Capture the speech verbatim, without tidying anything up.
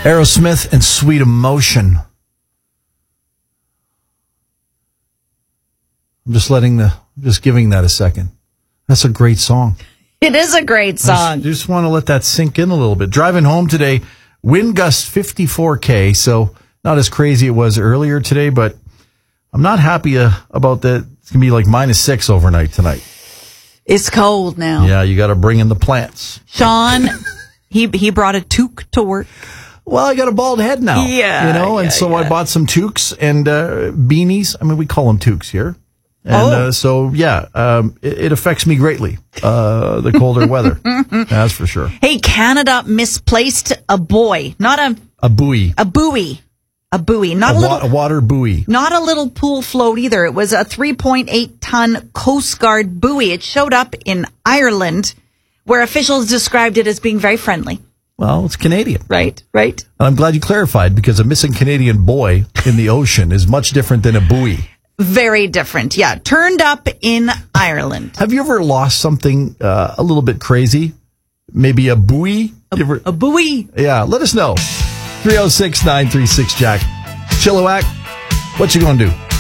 Aerosmith and Sweet Emotion. I'm just letting the, just giving that a second. That's a great song. It is a great song. I just, just want to let that sink in a little bit. Driving home today, wind gust fifty-four K, so not as crazy it was earlier today, but I'm not happy uh, about that. It's going to be like minus six overnight tonight. It's cold now. Yeah, you got to bring in the plants. Sean, he he brought a toque to work. Well, I got a bald head now. Yeah. You know, and yeah, so yeah. I bought some toques and uh, beanies. I mean, we call them toques here. And oh. uh, so, yeah, um, it, it affects me greatly, uh, the colder weather. That's for sure. Hey, Canada misplaced a buoy, not a... A buoy. A buoy. A buoy. Not a, a, little, wa- a water buoy. Not a little pool float either. It was a three point eight ton Coast Guard buoy. It showed up in Ireland, where officials described it as being very friendly. Well, it's Canadian. Right, right. And I'm glad you clarified, because a missing Canadian boy in the ocean is much different than a buoy. Very different, yeah. Turned up in Ireland. Have you ever lost something uh, a little bit crazy? Maybe a buoy? A, ever... a buoy? Yeah, let us know. three oh six, nine three six, Jack. Chilliwack, what you gonna do?